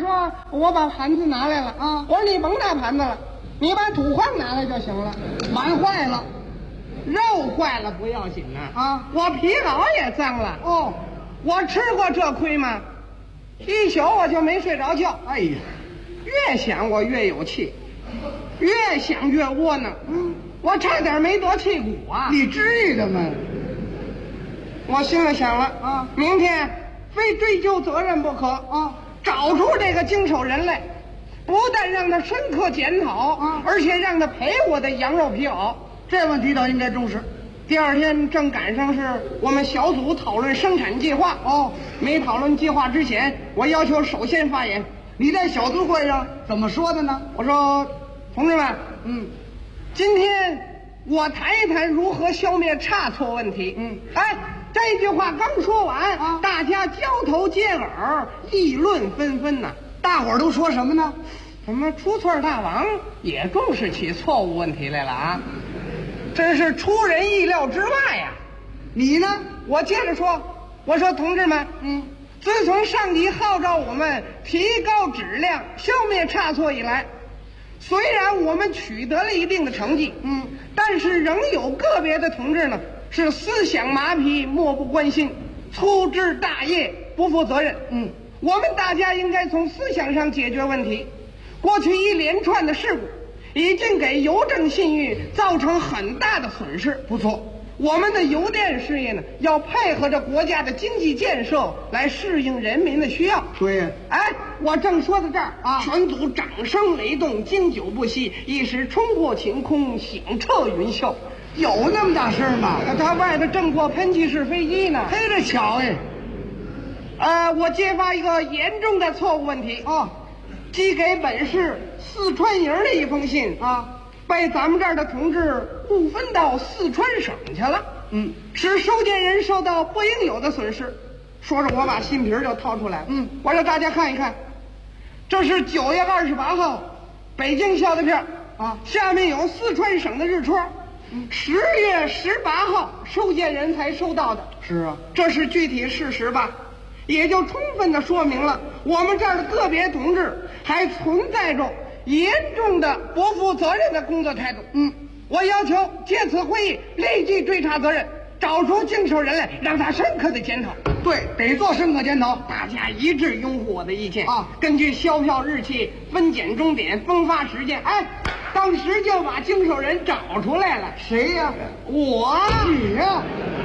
说我把盘子拿来了啊，我说你甭拿盘子了，你把土筐拿来就行了。 碗坏了， 肉坏了不要紧啊， 我皮袄也脏了。 哦， 我吃过这亏吗？一宿我就没睡着觉。 哎呀， 越想我越有气，越想越窝囊。我差点没得气骨啊！ 你至于的吗？ 我心里想了啊， 明天非追究责任不可啊！ 找出这个经手人来，不但让他深刻检讨啊， 而且让他赔我的羊肉皮袄。 这问题倒应该重视。 第二天正赶上是我们小组讨论生产计划。 哦， 没讨论计划之前，我要求首先发言。 你在小组会上怎么说的呢？ 我说，同志们，今天我谈一谈如何消灭差错问题。这句话刚说完啊，大家交头接耳，议论纷纷呐。 大伙儿都说什么呢？ 什么出错大王也重视起错误问题来了啊！真是出人意料之外呀！ 你呢？ 我接着说，我说同志们，自从上级号召我们提高质量、消灭差错以来，虽然我们取得了一定的成绩，但是仍有个别的同志呢是思想马匹，漠不关心，粗枝大叶，不负责任。我们大家应该从思想上解决问题。过去一连串的事故已经给邮政信誉造成很大的损失。 不错， 我们的邮电事业呢，要配合着国家的经济建设来适应人民的需要。 对呀， 我正说到这儿啊， 全组掌声雷动，经久不息，一时冲破晴空，响彻云霄。 有那么大声吗？ 他外头正过喷气式飞机呢。 嘿，这巧哎！ 我揭发一个严重的错误问题哦， 寄给本市四川营的一封信啊，被咱们这儿的同志误分到四川省去了。使收件人受到不应有的损失。说着，我把信皮就掏出来了。我让大家看一看，这是9月28号北京校的片啊，下面有四川省的日戳。10月18号收件人才收到的。 是啊， 这是具体事实吧？也就充分的说明了我们这儿的个别同志还存在着严重的不负责任的工作态度。我要求借此会议立即追查责任，找出经手人来，让他深刻的检讨。 对，得做深刻检讨。 大家一致拥护我的意见啊！ 根据销票日期、分拣终点、分发时间，当时就把经手人找出来了。 谁呀？ 我。 你呀？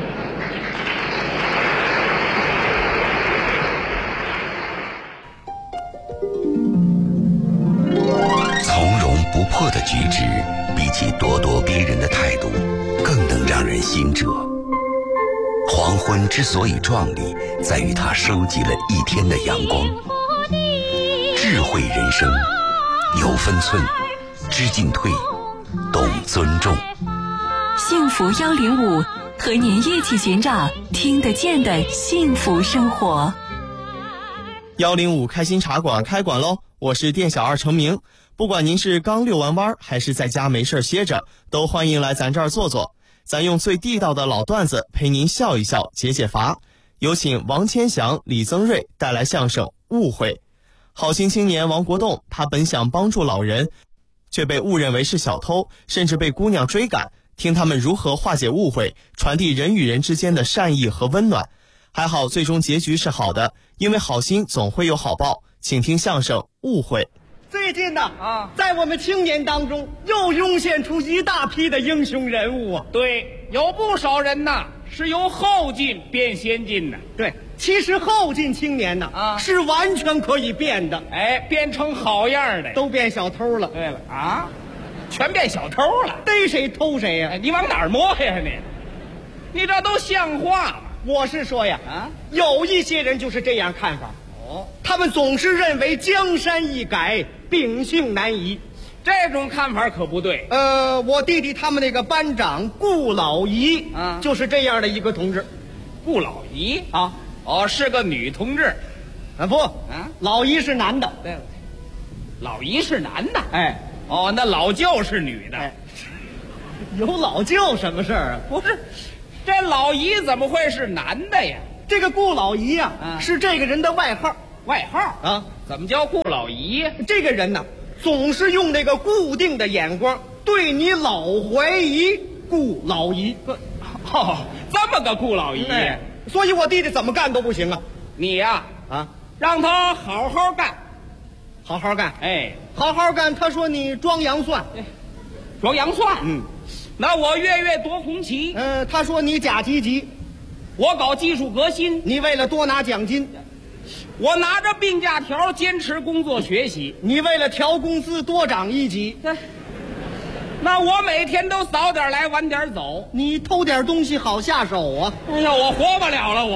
从容不迫的举止，比起咄咄逼人的态度，更能让人心折。黄昏之所以壮丽，在于它收集了一天的阳光。智慧人生，有分寸，知进退，懂尊重。 幸福105，和您一起寻找听得见的幸福生活。 105开心茶馆开馆喽！我是店小二程明。不管您是刚遛完弯还是在家没事歇着，都欢迎来咱这儿坐坐。咱用最地道的老段子陪您笑一笑，解解乏。有请王千祥、李增瑞带来相声《误会》。好心青年王国栋，他本想帮助老人，却被误认为是小偷，甚至被姑娘追赶。听他们如何化解误会，传递人与人之间的善意和温暖。还好最终结局是好的，因为好心总会有好报。请听相声《误会》。 最近呢，在我们青年当中又涌现出一大批的英雄人物啊。 对，有不少人呐是由后进变先进的。 对，其实后进青年呢是完全可以变的。 变成好样的， 都变小偷了。 对了啊，全变小偷了， 逮谁偷谁呀！ 你往哪儿摸呀你这都像话吗？ 我是说呀，有一些人就是这样看法。他们总是认为江山易改，秉性难移。 这种看法可不对。 我弟弟他们那个班长顾老姨就是这样的一个同志。 顾老姨是个女同志。 老姨是男的。 对，老姨是男的。那老舅是女的。 有老舅什么事儿啊？ 不是，这老姨怎么会是男的呀？ 这个顾老姨是这个人的外号。 外号啊， 怎么叫顾老姨呀？ 这个人呢，总是用这个固定的眼光对你老怀疑，顾老姨。 哦，这么个顾老姨， 哎，所以我弟弟怎么干都不行啊。 你呀，让他好好干， 好好干， 哎， 好好干。他说你装洋蒜， 装洋蒜，那我月月夺红旗， 他说你假积极， 我搞技术革新， 你为了多拿奖金， 我拿着病假条坚持工作学习， 你为了调工资多涨一级。 那我每天都早点来晚点走， 你偷点东西好下手啊！ 哎呀，我活不了了，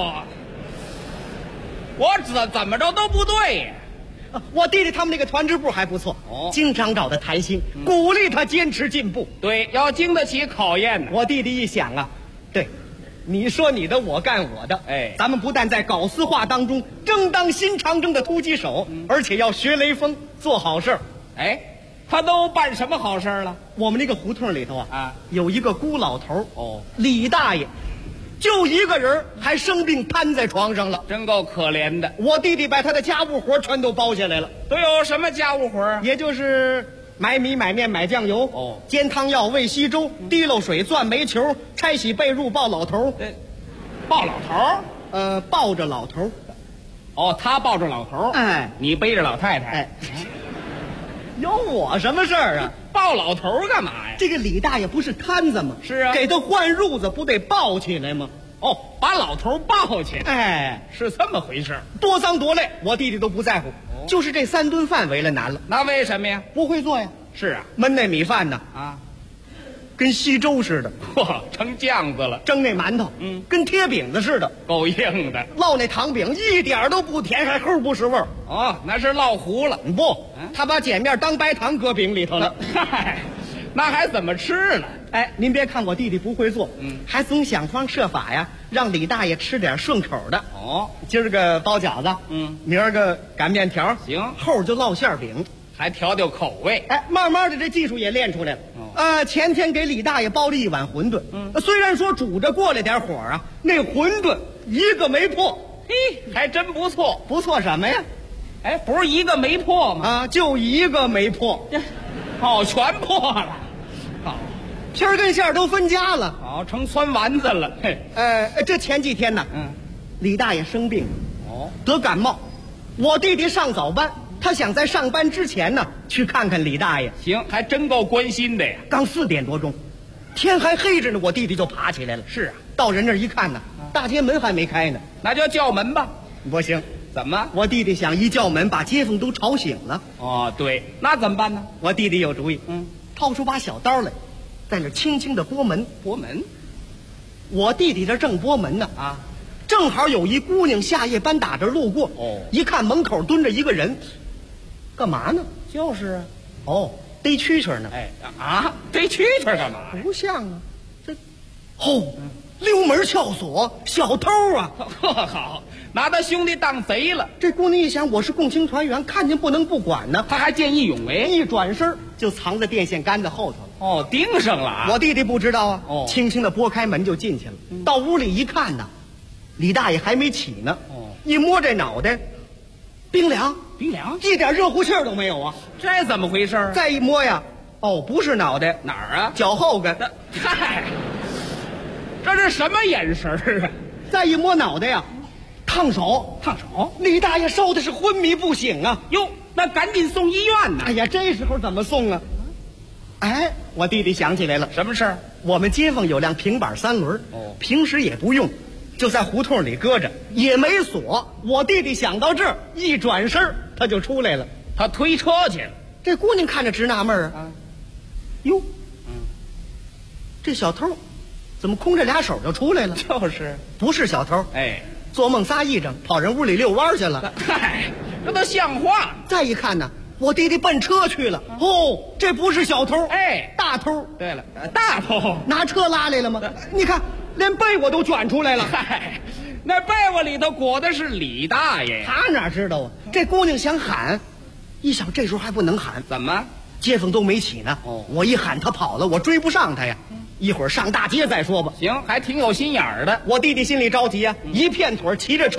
我怎么着都不对呀。 我弟弟他们那个团支部还不错，经常找他谈心，鼓励他坚持进步。 对，要经得起考验呢。 我弟弟一想啊，对，你说你的，我干我的， 哎， 咱们不但在搞丝化当中争当新长征的突击手，而且要学雷锋，做好事儿。 哎，他都办什么好事了？ 我们那个胡同里头有一个孤老头李大爷，就一个人，还生病瘫在床上了， 真够可怜的。 我弟弟把他的家务活全都包下来了。 都有什么家务活？ 也就是买米买面买酱油，煎汤药喂稀粥，滴漏水钻煤球，拆洗被褥抱老头。 抱老头？ 抱着老头。 他抱着老头， 哎， 你背着老太太。 哎，有我什么事儿啊？ 抱老头干嘛呀？ 这个李大爷不是瘫子吗？ 是啊， 给他换褥子不得抱起来吗？ 把老头抱起来。 哎， 是这么回事。 多脏多累，我弟弟都不在乎，就是这3顿饭为了难了。 那为什么呀？ 不会做呀。 是啊， 焖那米饭呢，跟稀粥似的， 成酱子了。 蒸那馒头，跟贴饼子似的， 够硬的。 烙那糖饼一点都不甜，还齁不是味儿。 那是烙糊了。 不，他把碱面当白糖搁饼里头了。 嗨，那还怎么吃呢？ 哎，您别看我弟弟不会做，还总想方设法呀，让李大爷吃点顺口的。今儿个包饺子，明儿个擀面条， 行， 后儿就烙馅饼， 还调调口味。 哎，慢慢的这技术也练出来了。前天给李大爷包了一碗馄饨，虽然说煮着过了点火啊，那馄饨一个没破。 嘿，还真不错。 不错什么呀？ 哎，不是一个没破吗？ 就一个没破。 全破了。 皮儿跟馅儿都分家了。 成酸丸子了。 这前几天呢，李大爷生病，得感冒，我弟弟上早班，他想在上班之前呢去看看李大爷。 行，还真够关心的呀。 刚4点多钟，天还黑着呢，我弟弟就爬起来了。 是啊， 到人那儿一看呢，大街门还没开呢。 那就叫门吧。 不行， 怎么？ 我弟弟想一叫门把街坊都吵醒了。 对，那怎么办呢？ 我弟弟有主意，掏出把小刀来，在那轻轻的拨门。 拨门。 我弟弟这正拨门呢，正好有一姑娘下夜班打这路过，一看门口蹲着一个人，干嘛呢？ 就是逮蛐蛐呢。 逮蛐蛐干嘛？ 不像啊，这溜门撬锁，小偷啊！ 好，拿他兄弟当贼了。 这姑娘一想，我是共青团员，看见不能不管呢， 他还见义勇为， 一转身就藏在电线杆子后头了。 盯上了啊！ 我弟弟不知道啊，轻轻的拨开门就进去了。到屋里一看呢，李大爷还没起呢。一摸这脑袋，冰凉，一点热乎气儿都没有啊！ 这怎么回事？ 再一摸呀，不是脑袋， 哪儿啊？ 脚后跟。 嗨，这是什么眼神啊？ 再一摸脑袋呀，烫手。李大爷烧的是昏迷不醒啊！ 哟，那赶紧送医院呢！ 哎呀，这时候怎么送啊？我弟弟想起来了， 什么事儿？ 我们街坊有辆平板3轮，平时也不用，就在胡同里搁着，也没锁。我弟弟想到这儿，一转身他就出来了， 他推车去了。 这姑娘看着直纳闷啊，哟，这小偷怎么空着俩手就出来了？ 就是不是小偷？做梦撒癔症，跑人屋里遛弯去了。 嗨，这都像话。 再一看呢，我弟弟奔车去了。这不是小偷，大偷。 对了，大偷拿车拉来了吗？你看，连被窝都卷出来了。 嗨，那被窝里头裹的是李大爷。 他哪知道啊？这姑娘想喊，一想这时候还不能喊。 怎么？ 街坊都没起呢。我一喊他跑了，我追不上他呀。一会儿上大街再说吧。 行，还挺有心眼儿的。 我弟弟心里着急啊，一片腿骑着车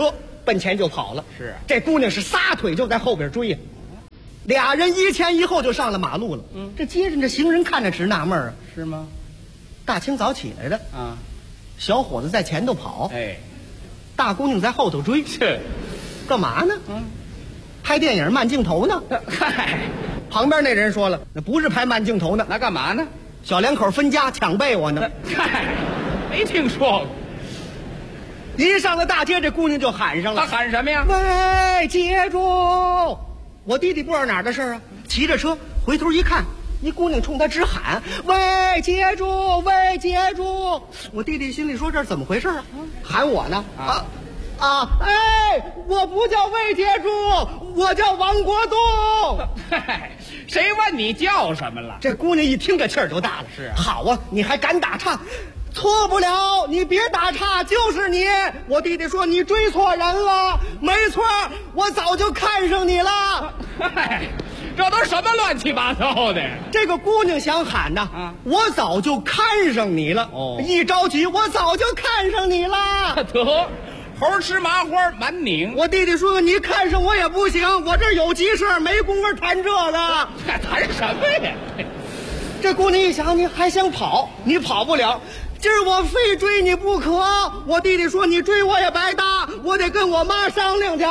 奔前就跑了。 是这姑娘是撒腿就在后边追呀，俩人一前一后就上了马路了。这街上这行人看着直纳闷啊， 是吗？ 大清早起来的， 啊， 小伙子在前头跑， 哎， 大姑娘在后头追， 这， 干嘛呢？拍电影慢镜头呢。 嗨， 旁边那人说了，那不是拍慢镜头呢， 那干嘛呢？ 小两口分家抢被窝呢。 嗨，没听说过。 一上了大街，这姑娘就喊上了。 他喊什么呀？ 喂，接住！我弟弟不知道哪儿的事儿啊，骑着车回头一看，一姑娘冲他直喊：“喂，接住！喂，接住！”我弟弟心里说：“这是怎么回事啊？喊我呢？哎，我不叫魏接住，我叫王国栋。 嗨，谁问你叫什么了？ 这姑娘一听这气儿就大了。 是啊， 好啊，你还敢打岔？错不了，你别打岔，就是你。我弟弟说你追错人了，没错，我早就看上你了。 嗨，这都什么乱七八糟的？ 这个姑娘想喊呐，我早就看上你了。 哦， 一着急，我早就看上你了。 得，猴吃麻花满拧。 我弟弟说你看上我也不行，我这有急事，没工夫谈这个。 谈什么呀？ 这姑娘一想，你还想跑，你跑不了。今儿我非追你不可。我弟弟说你追我也白搭，我得跟我妈商量去。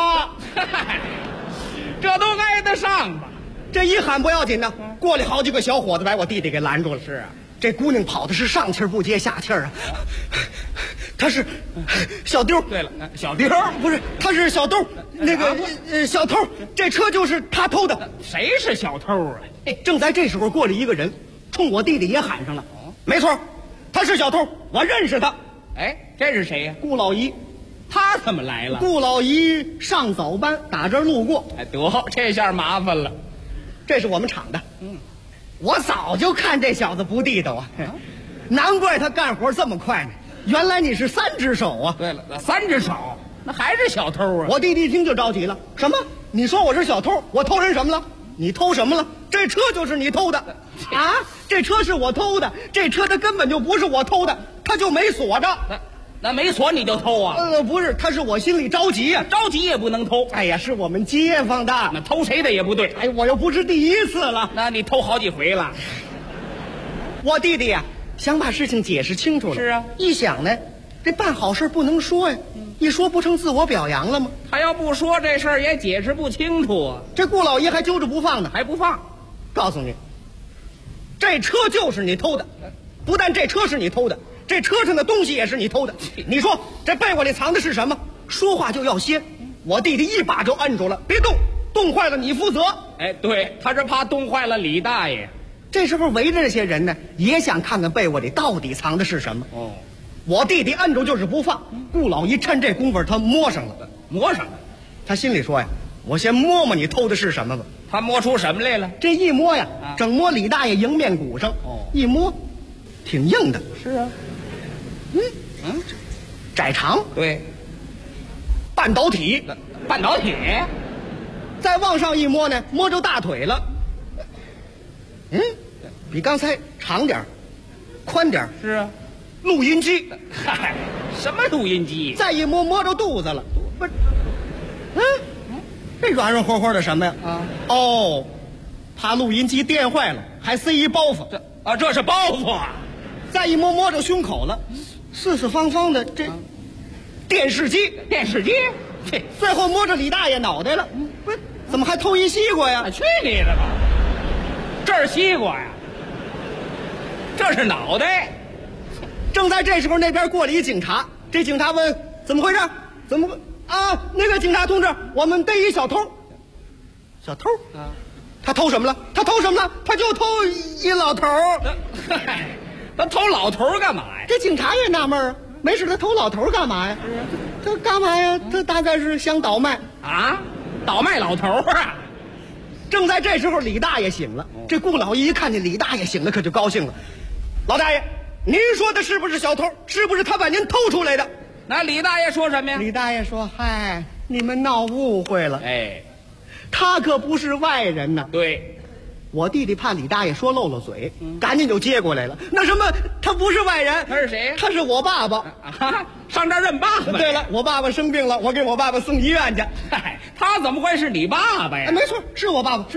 这都挨得上吧？ 这一喊不要紧呢，过来好几个小伙子把我弟弟给拦住了。 是啊， 这姑娘跑的是上气不接下气啊。她是小丢。 对了，小丢不是，她是小偷。那个小偷，这车就是他偷的。 谁是小偷啊？ 正在这时候，过来一个人，冲我弟弟也喊上了。没错，他是小偷，我认识他。 哎，这是谁呀？ 顾老姨。 他怎么来了？ 顾老姨上早班，打这儿路过。 哎，得，这下麻烦了。 这是我们厂的。我早就看这小子不地道啊，难怪他干活这么快呢。原来你是3只手啊！ 对了，3只手，那还是小偷啊！ 我弟弟一听就着急了。什么？你说我是小偷？我偷人什么了？你偷什么了？这车就是你偷的啊！这车是我偷的，这车它根本就不是我偷的，它就没锁着。 那没锁你就偷啊？ 不是，他是我心里着急呀， 着急也不能偷。 哎呀，是我们街坊的， 那偷谁的也不对。 哎，我又不是第一次了， 那你偷好几回了。 我弟弟呀，想把事情解释清楚了。 是啊， 一想呢，这办好事不能说呀，一说不成自我表扬了吗？ 他要不说这事儿也解释不清楚啊。 这顾老爷还揪着不放呢， 还不放。 告诉你，这车就是你偷的，不但这车是你偷的，这车上的东西也是你偷的。你说这被窝里藏的是什么？说话就要歇。我弟弟一把就摁住了，别动，冻坏了你负责。 哎，对，他是怕冻坏了李大爷。 这时候围着这些人呢，也想看看被窝里到底藏的是什么。 哦， 我弟弟摁住就是不放。顾老姨趁这功夫他摸上了， 摸上了。 他心里说呀，我先摸摸你偷的是什么吧。 他摸出什么来了？ 这一摸呀，整摸李大爷迎面骨上。一摸，挺硬的。 是啊。 窄长。 对。 半导体。 半导体。 再往上一摸呢，摸着大腿了。比刚才长点儿，宽点儿。 是啊。 录音机。 嗨，什么录音机？ 再一摸，摸着肚子了。不是，这软软和和的什么呀？哦，怕录音机电坏了，还塞一包袱。 这是包袱啊！ 再一摸，摸着胸口了，四四方方的这电视机。 电视机。 最后摸着李大爷脑袋了。不是，怎么还偷一西瓜呀？ 去你的吧！这是西瓜呀，这是脑袋。 正在这时候，那边过来一警察。这警察问：“怎么回事？怎么啊？那个警察同志，我们逮一小偷。”小偷啊？他偷什么了？他偷什么了？他就偷一老头。 他偷老头干嘛呀？ 这警察也纳闷啊，没事他偷老头干嘛呀？他干嘛呀？他大概是想倒卖啊，倒卖老头啊！ 正在这时候，李大爷醒了。这顾老一看见李大爷醒了，可就高兴了。老大爷，您说的是不是小偷？是不是他把您偷出来的？ 那李大爷说什么呀？ 李大爷说：“嗨，你们闹误会了。 哎， 他可不是外人呐。 对， 我弟弟怕李大爷说漏了嘴，赶紧就接过来了。那什么，他不是外人， 他是谁呀？ 他是我爸爸。 上这儿认爸爸。 对了，我爸爸生病了，我给我爸爸送医院去。 嗨，他怎么会是你爸爸呀？ 没错，是我爸爸。